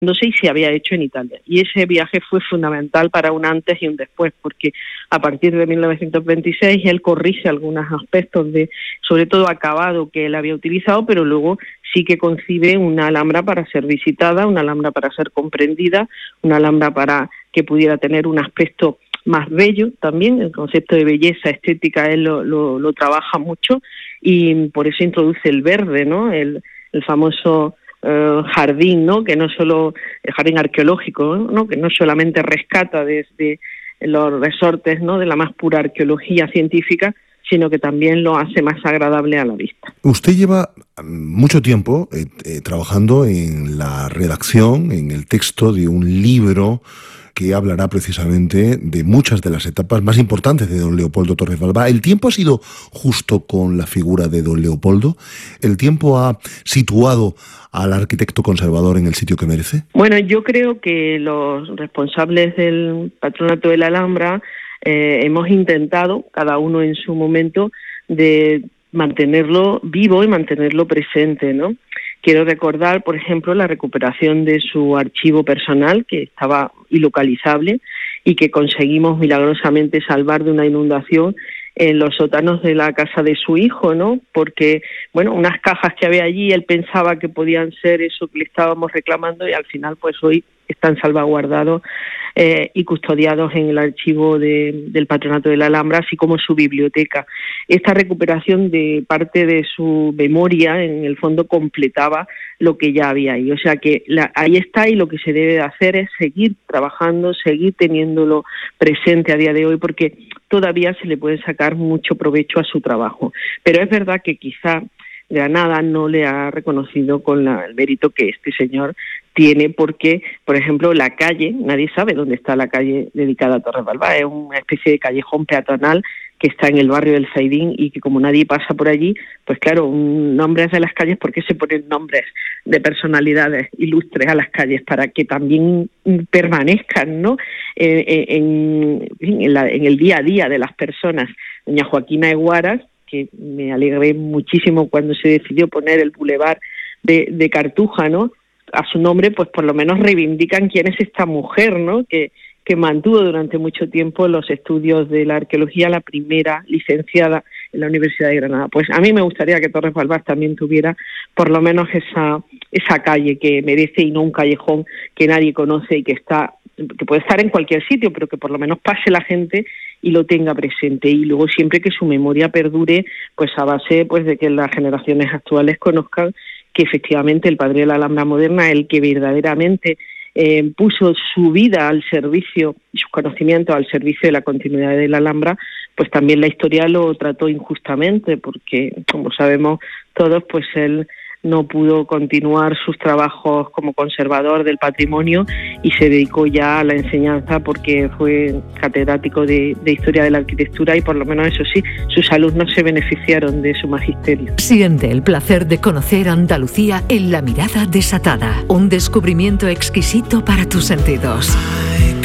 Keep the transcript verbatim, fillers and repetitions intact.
y se había hecho en Italia. Y ese viaje fue fundamental para un antes y un después, porque a partir de mil novecientos veintiséis él corrige algunos aspectos de, sobre todo acabado, que él había utilizado, pero luego sí que concibe una Alhambra para ser visitada, una Alhambra para ser comprendida, una Alhambra para que pudiera tener un aspecto más bello también. El concepto de belleza estética él lo, lo, lo trabaja mucho, y por eso introduce el verde, ¿no? El, el famoso Uh, jardín, ¿no? Que no solo el jardín arqueológico, ¿no? Que no solamente rescata desde los resortes, ¿no? De la más pura arqueología científica, sino que también lo hace más agradable a la vista. Usted lleva mucho tiempo eh, eh, trabajando en la redacción, en el texto de un libro que hablará precisamente de muchas de las etapas más importantes de don Leopoldo Torres Balbá. ¿El tiempo ha sido justo con la figura de don Leopoldo? ¿El tiempo ha situado al arquitecto conservador en el sitio que merece? Bueno, yo creo que los responsables del Patronato de la Alhambra eh, hemos intentado, cada uno en su momento, de mantenerlo vivo y mantenerlo presente, ¿no? Quiero recordar, por ejemplo, la recuperación de su archivo personal, que estaba ilocalizable y que conseguimos milagrosamente salvar de una inundación en los sótanos de la casa de su hijo, ¿no? Porque, bueno, unas cajas que había allí, él pensaba que podían ser eso que le estábamos reclamando, y al final, pues hoy están salvaguardados eh, y custodiados en el archivo de, del Patronato de la Alhambra, así como su biblioteca. Esta recuperación de parte de su memoria, en el fondo, completaba lo que ya había ahí. O sea que la, ahí está, y lo que se debe de hacer es seguir trabajando, seguir teniéndolo presente a día de hoy, porque todavía se le puede sacar mucho provecho a su trabajo. Pero es verdad que quizá Granada no le ha reconocido con la, el mérito que este señor tiene, porque, por ejemplo, la calle, nadie sabe dónde está la calle dedicada a Torres Balbá, es una especie de callejón peatonal que está en el barrio del Zaidín, y que como nadie pasa por allí, pues claro, un nombres de las calles, ¿por qué se ponen nombres de personalidades ilustres a las calles? Para que también permanezcan, ¿no? Eh, en, en, la, en el día a día de las personas. Doña Joaquina Eguaras, que me alegré muchísimo cuando se decidió poner el bulevar de, de Cartuja, ¿no? A su nombre, pues por lo menos reivindican quién es esta mujer, ¿no? Que, que mantuvo durante mucho tiempo los estudios de la arqueología, la primera licenciada en la Universidad de Granada. Pues a mí me gustaría que Torres Balbá también tuviera por lo menos esa, esa calle que merece, y no un callejón que nadie conoce y que está, que puede estar en cualquier sitio, pero que por lo menos pase la gente y lo tenga presente, y luego siempre que su memoria perdure, pues a base pues de que las generaciones actuales conozcan que efectivamente el padre de la Alhambra moderna, el que verdaderamente eh, puso su vida al servicio y sus conocimientos al servicio de la continuidad de la Alhambra, pues también la historia lo trató injustamente, porque como sabemos todos, pues él no pudo continuar sus trabajos como conservador del patrimonio y se dedicó ya a la enseñanza, porque fue catedrático de, de Historia de la Arquitectura, y por lo menos eso sí, sus alumnos se beneficiaron de su magisterio. Siente el placer de conocer Andalucía en La Mirada Desatada, un descubrimiento exquisito para tus sentidos.